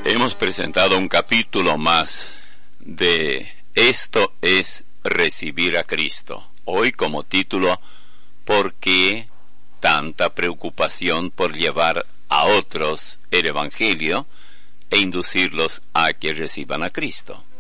Hemos presentado un capítulo más de Esto es recibir a Cristo. Hoy como título, ¿por qué tanta preocupación por llevar a otros el Evangelio e inducirlos a que reciban a Cristo?